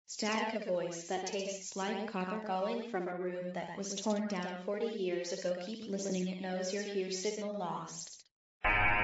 Static, a voice that tastes like copper calling from a room that was torn down 40 years ago. Keep listening, it knows you're here. Signal lost.